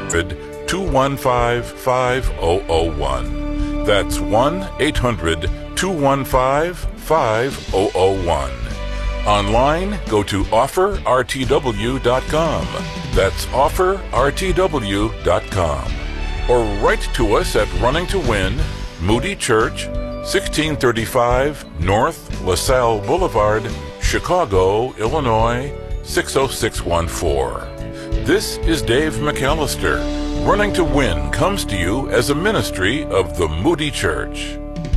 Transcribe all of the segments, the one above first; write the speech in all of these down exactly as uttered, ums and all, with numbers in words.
hundred, two one five, five zero zero one. That's one eight hundred, two one five, five zero zero one. Online, go to offer r t w dot com. That's offer r t w dot com. Or write to us at Running to Win, Moody Church, sixteen thirty-five North LaSalle Boulevard, Chicago, Illinois, six oh six one four. This is Dave McAllister. Running to Win comes to you as a ministry of the Moody Church.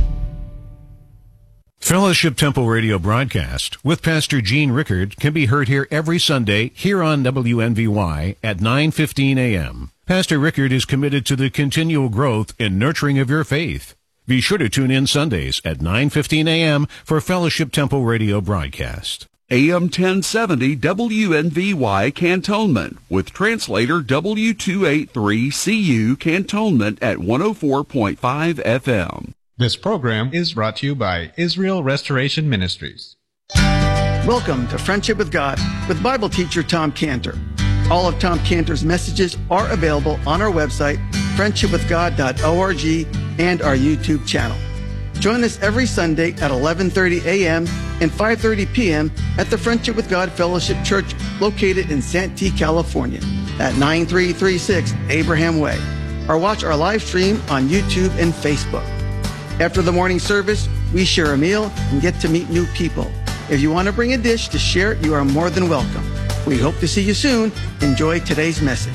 Fellowship Temple Radio broadcast with Pastor Gene Rickard can be heard here every Sunday here on W N V Y at nine fifteen a.m. Pastor Rickard is committed to the continual growth and nurturing of your faith. Be sure to tune in Sundays at nine fifteen a.m. for Fellowship Temple Radio broadcast. A M ten seventy W N V Y Cantonment with translator W two eighty-three C U Cantonment at one oh four point five F M. This program is brought to you by Israel Restoration Ministries. Welcome to Friendship with God with Bible teacher Tom Cantor. All of Tom Cantor's messages are available on our website, friendship with god dot org, and our YouTube channel. Join us every Sunday at eleven thirty a.m. and five thirty p.m. at the Friendship with God Fellowship Church located in Santee, California at nine three three six Abraham Way. Or watch our live stream on YouTube and Facebook. After the morning service, we share a meal and get to meet new people. If you want to bring a dish to share, you are more than welcome. We hope to see you soon. Enjoy today's message.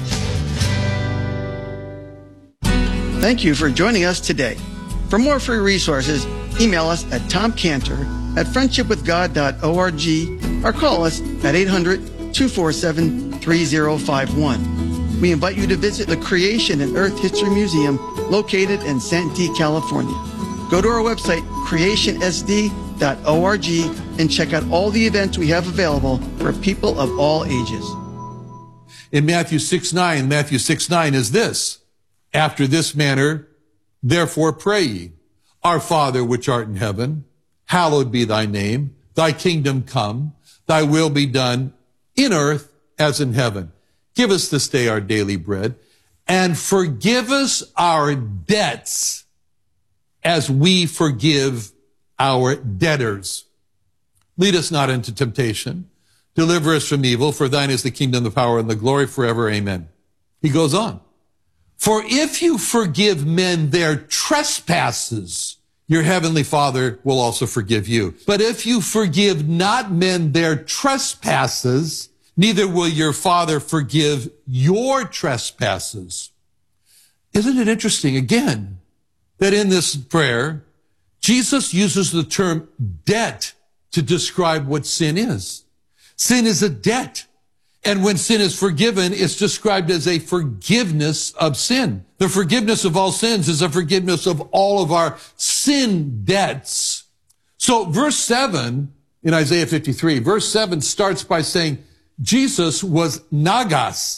Thank you for joining us today. For more free resources, email us at tomcantor at friendship with god dot org or call us at eight hundred, two four seven, three oh five one. We invite you to visit the Creation and Earth History Museum located in Santee, California. Go to our website, creation s d dot org, and check out all the events we have available for people of all ages. In Matthew six nine, Matthew six nine is this: after this manner, therefore pray ye, Our Father which art in heaven, hallowed be thy name, thy kingdom come, thy will be done in earth as in heaven. Give us this day our daily bread, and forgive us our debts as we forgive our debtors. Lead us not into temptation. Deliver us from evil, for thine is the kingdom, the power, and the glory forever. Amen. He goes on. For if you forgive men their trespasses, your heavenly Father will also forgive you. But if you forgive not men their trespasses, neither will your Father forgive your trespasses. Isn't it interesting, again, that in this prayer, Jesus uses the term debt to describe what sin is. Sin is a debt. And when sin is forgiven, it's described as a forgiveness of sin. The forgiveness of all sins is a forgiveness of all of our sin debts. So verse seven in Isaiah fifty-three, verse seven starts by saying Jesus was nagas.